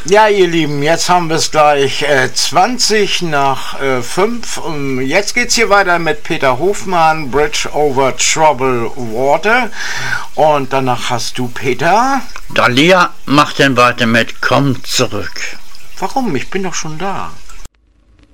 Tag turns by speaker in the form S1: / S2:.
S1: Ja, ihr Lieben, jetzt haben wir es gleich 20 nach 5. Jetzt geht's hier weiter mit Peter Hofmann, Bridge over Troubled Water. Und danach hast du, Peter.
S2: Dalia macht dann weiter mit Komm zurück.
S1: Warum? Ich bin doch schon da.